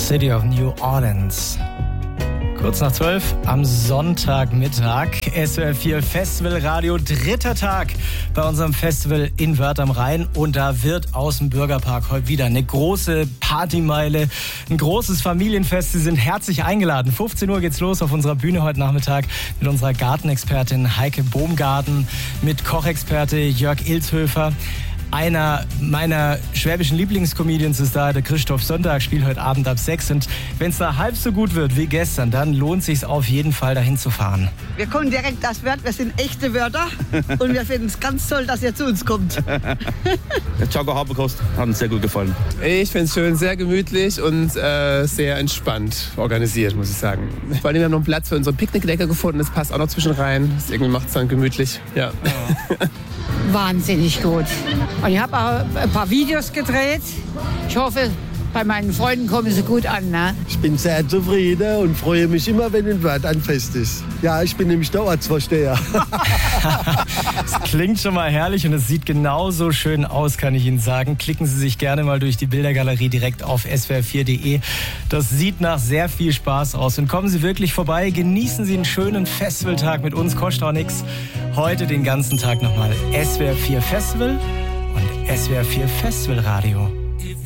City of New Orleans. Kurz nach 12 am Sonntagmittag. SWR 4 Festival Radio, dritter Tag bei unserem Festival in Wörth am Rhein. Und da wird aus dem Bürgerpark heute wieder eine große Partymeile, ein großes Familienfest. Sie sind herzlich eingeladen. 15 Uhr geht's los auf unserer Bühne heute Nachmittag mit unserer Gartenexpertin Heike Baumgarten, mit Kochexperte Jörg Ilshöfer. Einer meiner schwäbischen Lieblingscomedians ist da, der Christoph Sonntag, spielt heute Abend ab 6. Und wenn es da halb so gut wird wie gestern, dann lohnt es sich auf jeden Fall, dahin zu fahren. Wir kommen direkt aus Wörth, wir sind echte Wörther und wir finden es ganz toll, dass ihr zu uns kommt. Der Choco Habekost hat uns sehr gut gefallen. Ich finde es schön, sehr gemütlich und sehr entspannt organisiert, muss ich sagen. Vor allem haben wir noch einen Platz für unsere Picknickdecke gefunden, das passt auch noch zwischen rein. Das irgendwie macht es dann gemütlich. Ja. Wahnsinnig gut. Und ich habe auch ein paar Videos gedreht. Ich hoffe, bei meinen Freunden kommen sie gut an. Ne? Ich bin sehr zufrieden und freue mich immer, wenn in Wörth ein Fest ist. Ja, ich bin nämlich der Ortsvorsteher. Das klingt schon mal herrlich und es sieht genauso schön aus, kann ich Ihnen sagen. Klicken Sie sich gerne mal durch die Bildergalerie direkt auf swr4.de. Das sieht nach sehr viel Spaß aus. Und kommen Sie wirklich vorbei, genießen Sie einen schönen Festivaltag mit uns, kostet auch nichts. Heute den ganzen Tag nochmal SWR 4 Festival und SWR 4 Festival Radio.